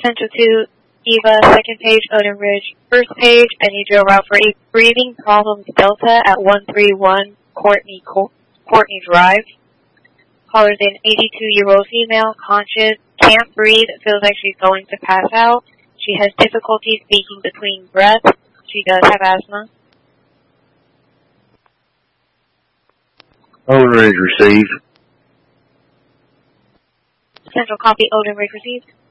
Central 2, Eva, second page, Odin Ridge, first page. I need you to route for a breathing problems Delta at 131 Courtney Drive. Caller's an 82-year-old female, conscious, can't breathe, feels like she's going to pass out. She has difficulty speaking between breaths. She does have asthma. Odin Ridge received. Central copy, Odin Ridge received.